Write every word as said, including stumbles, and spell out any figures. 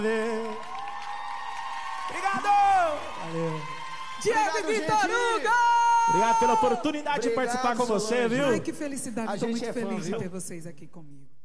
Valeu. Obrigado. Valeu. Diego e Vitor Hugo! Obrigado pela oportunidade Obrigado, de participar com você, viu? Ai, que felicidade. Estou muito é feliz fã, de ter vocês aqui comigo.